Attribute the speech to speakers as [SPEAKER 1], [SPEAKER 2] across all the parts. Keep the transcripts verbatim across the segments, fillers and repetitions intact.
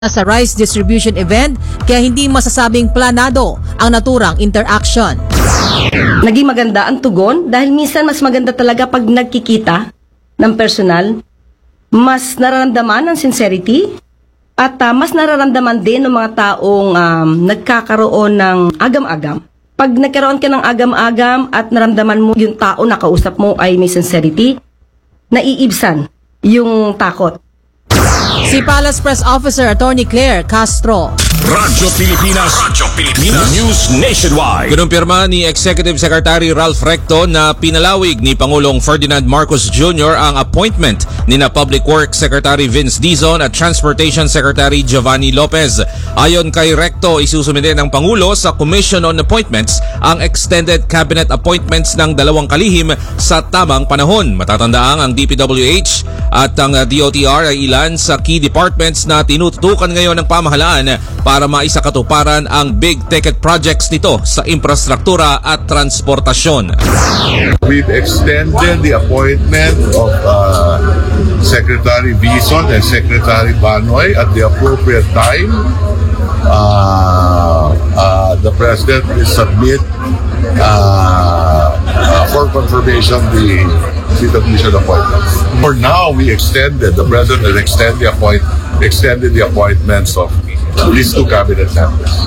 [SPEAKER 1] sa rice distribution event kaya hindi masasabing planado ang naturang interaction.
[SPEAKER 2] Naging maganda ang tugon dahil minsan mas maganda talaga pag nagkikita ng personal, mas nararamdaman ang sincerity at uh, mas nararamdaman din ng mga taong um, nagkakaroon ng agam-agam. Pag nagkaroon ka ng agam-agam at naramdaman mo yung tao na kausap mo ay may sincerity, naiibsan yung takot.
[SPEAKER 1] Si Palace Press Officer Attorney Claire Castro.
[SPEAKER 3] Radyo Pilipinas, Radyo Pilipinas, News Nationwide.
[SPEAKER 4] Kinumpirma ni Executive Secretary Ralph Recto na pinalawig ni Pangulong Ferdinand Marcos Junior ang appointment ni na Public Works Secretary Vince Dizon at Transportation Secretary Giovanni Lopez. Ayon kay Recto, isusumite ng Pangulo sa Commission on Appointments ang extended cabinet appointments ng dalawang kalihim sa tamang panahon. Matatandaang ang D P W H at ang D O T R ay ilan sa key departments na tinututukan ngayon ng pamahalaan para maisakatuparan ang big ticket projects nito sa infrastruktura at transportasyon.
[SPEAKER 5] We've extended the appointment of uh, Secretary Dizon and Secretary Banoy at the appropriate time. Uh, uh, the President will submit uh, uh, for confirmation the the commission appointments. For now, we extended, the President has extended the, appoint, extended the appointments of these two cabinet members.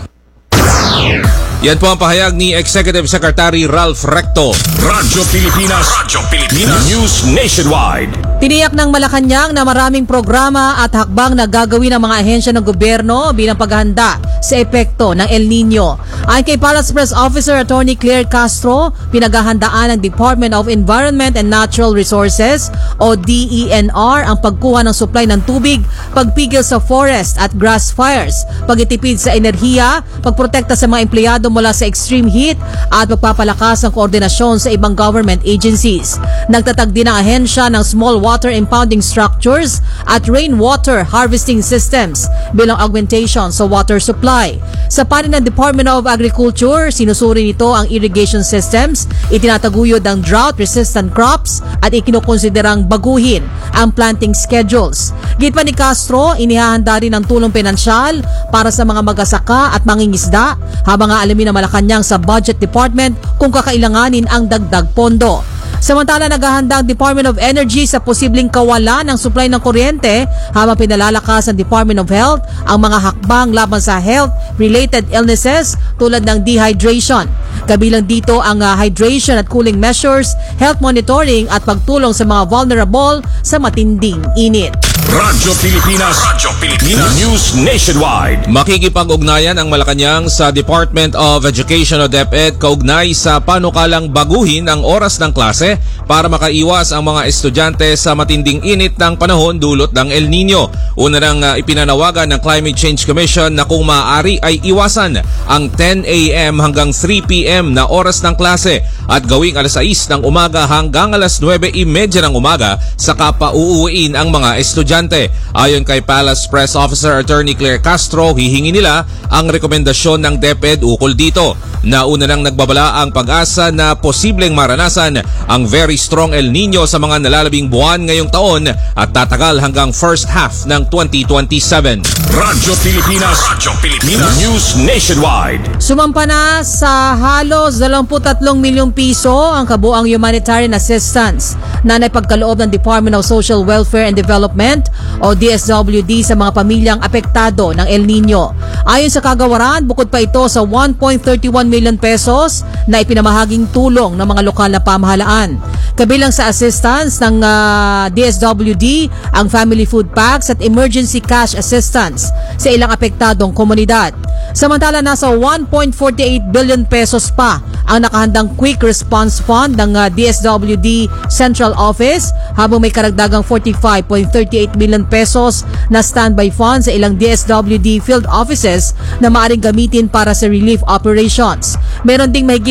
[SPEAKER 4] Yan po ang pahayag ni Executive Secretary Ralph Recto.
[SPEAKER 3] Radyo Pilipinas, Radyo Pilipinas, News Nationwide.
[SPEAKER 1] Tiniyak ng Malacanang na maraming programa at hakbang na gagawin ng mga ahensya ng gobyerno bilang paghahanda sa epekto ng El Nino. Ayon kay Palace Press Officer Attorney Claire Castro, pinaghahandaan ng Department of Environment and Natural Resources o D E N R ang pagkuha ng supply ng tubig, pagpigil sa forest at grass fires, pagtitipid sa enerhiya, pagprotekta sa mga empleyado mula sa extreme heat at pagpapalakas ng koordinasyon sa ibang government agencies. Nagtatag din ang ahensya ng small water impounding structures at rainwater harvesting systems bilang augmentation sa water supply. Sa panig ng Department of Agriculture, sinusuri nito ang irrigation systems, itinataguyod ang drought-resistant crops at ikinukonsiderang baguhin ang planting schedules. Git pa ni Castro, inihahanda rin ang tulong pinansyal para sa mga magasaka at mangingisda habang aalamin na Malacanang sa Budget Department kung kakailanganin ang dagdag pondo. Samantala, naghahanda ang Department of Energy sa posibleng kawalan ng supply ng kuryente habang pinalalakas ng Department of Health ang mga hakbang laban sa health-related illnesses tulad ng dehydration. Kabilang dito ang uh, hydration at cooling measures, health monitoring at pagtulong sa mga vulnerable sa matinding init.
[SPEAKER 3] Radyo Pilipinas, Radyo Pilipinas, News Nationwide.
[SPEAKER 4] Makikipag-ugnayan ang Malacanang sa Department of Education o DepEd kaugnay sa panukalang baguhin ang oras ng klase para makaiwas ang mga estudyante sa matinding init ng panahon dulot ng El Nino. Una nang uh, ipinanawagan ng Climate Change Commission na kung maaari ay iwasan ang ten a m hanggang three p m na oras ng klase at gawing alas sais ng umaga hanggang alas nuwebe trenta ng umaga saka pa uuwiin ang mga estudyante. Ayon kay Palace Press Officer Attorney Claire Castro, hihingi nila ang rekomendasyon ng DepEd ukol dito. Nauna nang nagbabala ang pag-asa na posibleng maranasan ang very strong El Nino sa mga nalalabing buwan ngayong taon at tatagal hanggang first half ng twenty twenty-seven.
[SPEAKER 3] Radyo Pilipinas, Radyo Pilipinas, News Nationwide.
[SPEAKER 1] Sumampa na sa halos dalawampu't tatlong milyong piso ang kabuang humanitarian assistance na naipagkaloob ng Department of Social Welfare and Development o D S W D sa mga pamilyang apektado ng El Nino. Ayon sa kagawaran, bukod pa ito sa one point three one million pesos na ipinamahaging tulong ng mga lokal na pamahalaan. Kabilang sa assistance ng uh, D S W D ang family food packs at emergency cash assistance sa ilang apektadong komunidad. Samantala, nasa one point four eight billion pesos pa ang nakahandang Quick Response Fund ng uh, D S W D Central Office habang may karagdagang forty-five point three eight million pesos na standby fund sa ilang D S W D field offices na maaaring gamitin para sa relief operations. Meron ding mahigit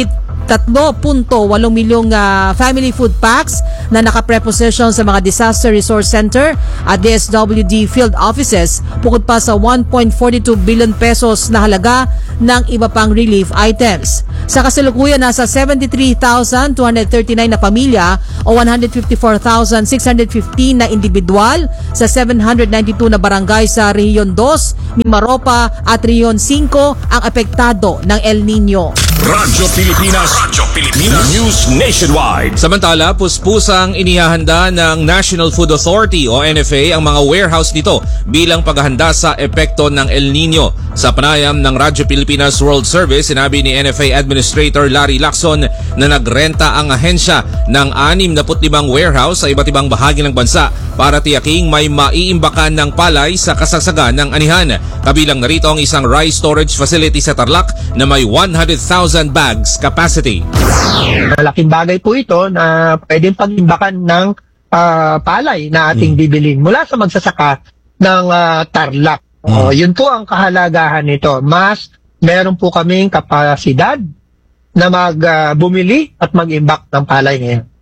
[SPEAKER 1] three point eight milyong uh, family food packs na nakapreposition sa mga disaster resource center at D S W D field offices, bukod pa sa one point four two billion pesos na halaga ng iba pang relief items. Sa kasalukuyan, nasa seventy-three thousand two hundred thirty-nine na pamilya o one hundred fifty-four thousand six hundred fifteen na individual sa seven hundred ninety-two na barangay sa Rehiyon two, Mimaropa at Rehiyon five ang apektado ng El Nino.
[SPEAKER 3] Radyo Pilipinas. Radyo Pilipinas. News Nationwide.
[SPEAKER 4] Samantala, puspusang inihahanda ng National Food Authority o N F A ang mga warehouse nito bilang paghahanda sa epekto ng El Nino. Sa panayam ng Radyo Pilipinas World Service, sinabi ni N F A Administrator Larry Lacson na nagrenta ang ahensya ng sixty-five warehouse sa iba't ibang bahagi ng bansa para tiyaking may maiimbakan ng palay sa kasagsagan ng anihan. Kabilang narito ang isang rice storage facility sa Tarlac na may one hundred thousand bags capacity.
[SPEAKER 6] Malaking bagay po ito na pwedeng pag-imbakan ng uh, palay na ating bibilin mula sa magsasaka ng uh, Tarlac. Uh, yun po ang kahalagahan nito. Mas meron po kaming kapasidad na mag uh, bumili at mag-imbak ng palay ngayon.